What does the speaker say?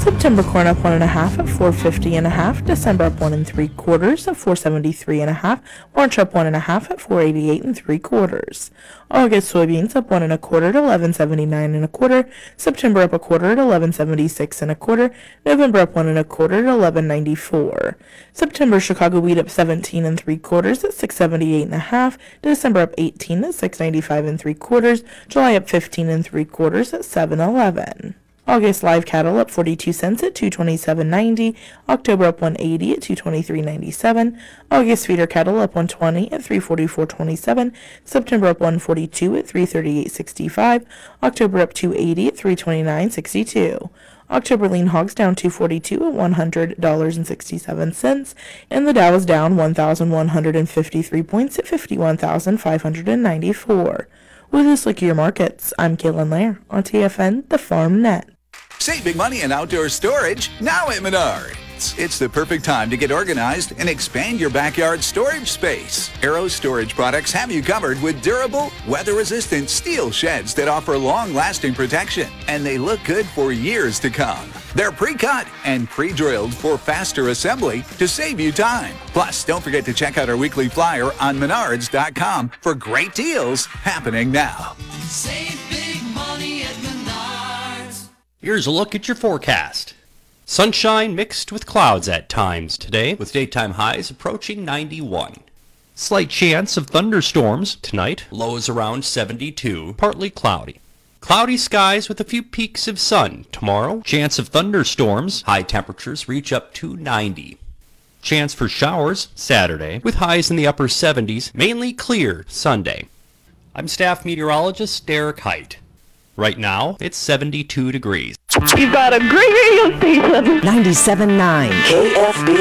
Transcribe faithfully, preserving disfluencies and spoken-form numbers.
September corn up one and a half at four fifty and a half. December up one and three quarters at four seventy-three and a half. March up one and a half at four eighty-eight and three quarters. August soybeans up one and a quarter at eleven seventy-nine and a quarter. September up a quarter at eleven seventy-six and a quarter. November up one and a quarter at eleven ninety-four. September Chicago wheat up seventeen and three quarters at six seventy-eight and a half. December up eighteen at six ninety-five and three quarters. July up fifteen and three quarters at seven eleven. August live cattle up forty-two cents at two twenty-seven ninety. October up one eighty at two twenty-three ninety-seven. August feeder cattle up one twenty at three forty-four twenty-seven. September up one forty-two at three thirty-eight sixty-five. October up two eighty at three twenty-nine sixty-two. October lean hogs down two forty-two at one hundred dollars and sixty-seven cents, and the Dow is down one thousand one hundred fifty-three points at fifty-one thousand five hundred ninety-four. With this look at your markets, I'm Caitlin Lair on T F N, the Farm Net. Save big money in outdoor storage now at Menards. It's the perfect time to get organized and expand your backyard storage space. Arrow Storage products have you covered with durable, weather-resistant steel sheds that offer long-lasting protection, and they look good for years to come. They're pre-cut and pre-drilled for faster assembly to save you time. Plus, don't forget to check out our weekly flyer on menards dot com for great deals happening now. Save big money at Menards. Here's a look at your forecast. Sunshine mixed with clouds at times today, with daytime highs approaching ninety-one. Slight chance of thunderstorms tonight, lows around seventy-two, partly cloudy. Cloudy skies with a few peaks of sun tomorrow. Chance of thunderstorms, high temperatures reach up to ninety. Chance for showers Saturday, with highs in the upper seventies, mainly clear Sunday. I'm staff meteorologist Derek Height. Right now, it's seventy-two degrees. You've got a great radio station. ninety-seven point nine K F B